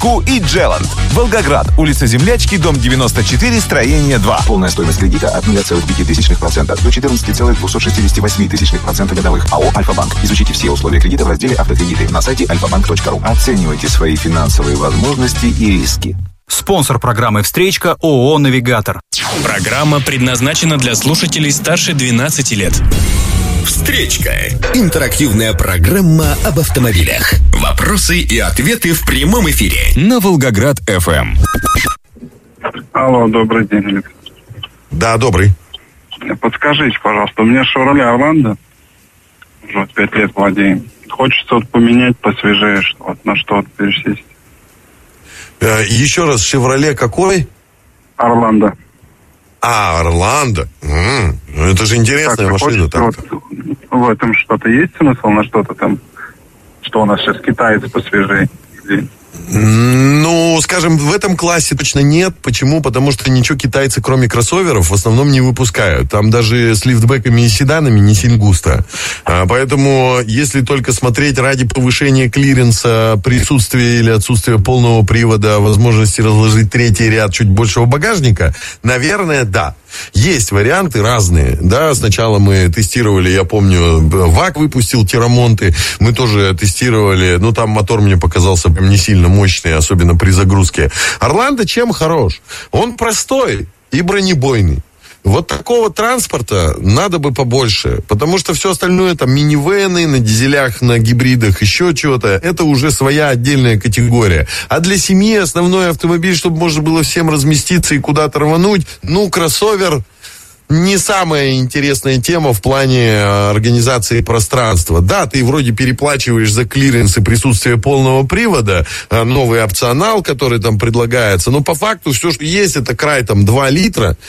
Ку и Джеланд. Волгоград, улица Землячки, дом 94, строение 2. Полная стоимость кредита от 0,5% до 14,268% годовых. АО «Альфа-банк». Изучите все условия кредита в разделе «Автокредиты» на сайте alfabank.ru. Оценивайте свои финансовые возможности и риски. Спонсор программы «Встречка» ООО «Навигатор». Программа предназначена для слушателей старше 12 лет. «Встречка» – интерактивная программа об автомобилях. Вопросы и ответы в прямом эфире на Волгоград-ФМ. Алло, добрый день, Александр. Да, добрый. Подскажите, пожалуйста, у меня «Шевроле Орландо», уже 5 лет владеем. Хочется вот поменять посвежее, на что-то пересесть. Еще раз, «Шевроле» какой? Орландо. Орландо. Это же интересная машина. Вот, в этом что-то есть смысл, на что-то там, что у нас сейчас китайцы посвежее? Ну, скажем, в этом классе точно нет. Почему? Потому что ничего китайцы, кроме кроссоверов, в основном не выпускают. Там даже с лифтбэками и седанами не сильно густо. Поэтому, если только смотреть ради повышения клиренса, присутствия или отсутствия полного привода, возможности разложить третий ряд чуть большего багажника, наверное, да. Есть варианты разные, да, сначала мы тестировали, я помню, ВАК выпустил Терамонты, мы тоже тестировали, ну, там мотор мне показался прям не сильно мощный, особенно при загрузке. Орландо чем хорош? Он простой и бронебойный. Вот такого транспорта надо бы побольше, потому что все остальное, там, минивэны, на дизелях, на гибридах, еще чего-то, это уже своя отдельная категория. А для семьи основной автомобиль, чтобы можно было всем разместиться и куда-то рвануть, ну, кроссовер не самая интересная тема в плане организации пространства. Да, ты вроде переплачиваешь за клиренс и присутствие полного привода, новый опционал, который там предлагается, но по факту все, что есть, это край там 2 литра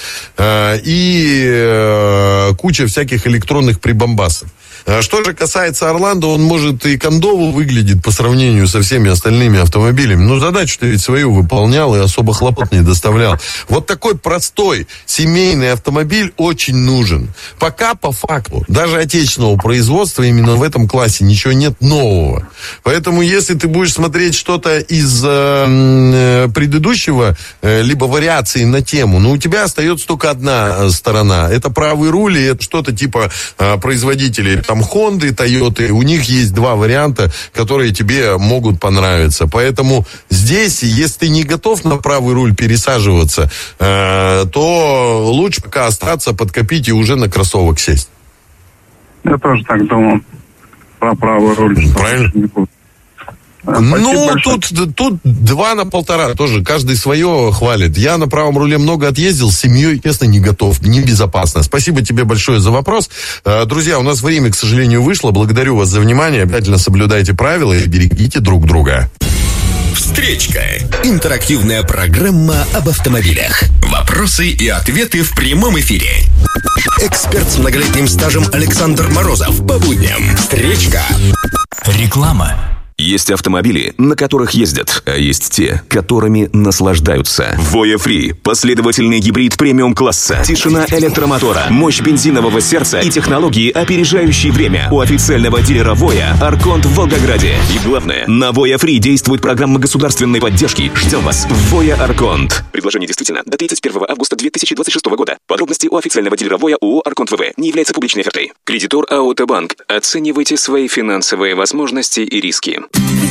и куча всяких электронных прибамбасов. Что же касается Орландо, он, может, и кондово выглядит по сравнению со всеми остальными автомобилями. Но задачу-то ведь свою выполнял и особо хлопот не доставлял. Вот такой простой семейный автомобиль очень нужен. Пока по факту даже отечественного производства именно в этом классе ничего нет нового. Поэтому если ты будешь смотреть что-то из предыдущего, либо вариации на тему, ну, у тебя остается только одна сторона. Это правый руль, и это что-то типа производителей там Хонды, Тойоты, у них есть 2 варианта, которые тебе могут понравиться. Поэтому здесь, если ты не готов на правый руль пересаживаться, то лучше пока остаться, подкопить и уже на кроссовок сесть. Я тоже так думал про правый руль. Правильно? Ну, тут 2 на 1,5 тоже. Каждый свое хвалит. Я на правом руле много отъездил, с семьей, честно, не готов. Небезопасно. Спасибо тебе большое за вопрос. Друзья, у нас время, к сожалению, вышло. Благодарю вас за внимание. Обязательно соблюдайте правила и берегите друг друга. «Встречка» – интерактивная программа об автомобилях. Вопросы и ответы в прямом эфире. Эксперт с многолетним стажем Александр Морозов. По будням. «Встречка». Реклама. Есть автомобили, на которых ездят, а есть те, которыми наслаждаются. Voya Free – последовательный гибрид премиум-класса. Тишина электромотора, мощь бензинового сердца и технологии, опережающие время. У официального дилера Voya Арконт в Волгограде. И главное, на Voya Free действует программа государственной поддержки. Ждем вас в Voya Арконт. Предложение действительно до 31 августа 2026 года. Подробности у официального дилера Voya ООО Арконт ВВ. Не является публичной офертой. Кредитор АО «Банк». Оценивайте свои финансовые возможности и риски.